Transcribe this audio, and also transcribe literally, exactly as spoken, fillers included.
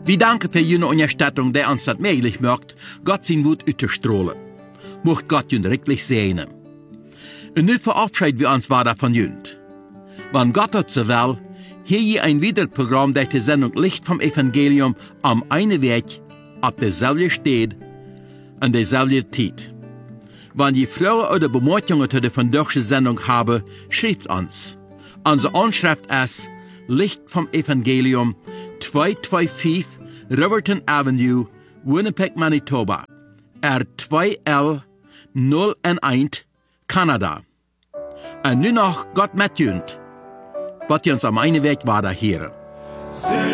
Wir danken für jene Unterstützung, die uns das möglich macht, Gott sein Wort auszustrahlen. Mocht Gott jün wirklich segnen. Und nu verabschieden wir uns weiter von jünd. Wenn Gott hat so will, hier je ein Wiederprogramm, das die Sendung Licht vom Evangelium am einen Weg, auf derselben steht, an derselben Zeit. Wenn ihr Fragen oder Bemerkungen zu der von der Sendung haben, schreibt uns. Unsere Anschrift ist Licht vom Evangelium, zweihunderfünfundzwanzig Riverton Avenue, Winnipeg, Manitoba, R zwei L null eins, Kanada. Und nun noch Gott mit jünd, was uns am einen Weg weiter hören.